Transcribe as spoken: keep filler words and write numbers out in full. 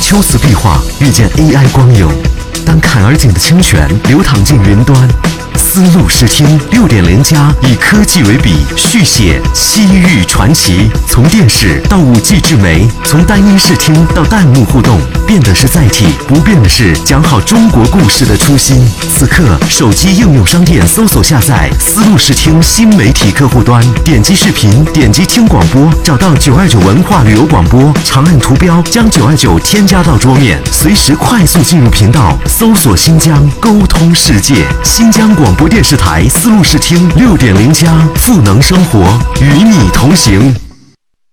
秋瓷壁画遇见 A I 光影，当坎儿井的清泉流淌进云端。丝路视听 六点零 加以科技为笔，续写西域传奇。从电视到 五 G 智媒，从单音视听到弹幕互动，变的是载体，不变的是讲好中国故事的初心。此刻，手机应用商店搜索下载丝路视听新媒体客户端，点击视频，点击听广播，找到九二九文化旅游广播，长按图标将九二九添加到桌面，随时快速进入频道，搜索新疆，沟通世界。新疆广播电视台丝路视听 六点零 加赋能生活，与你同行。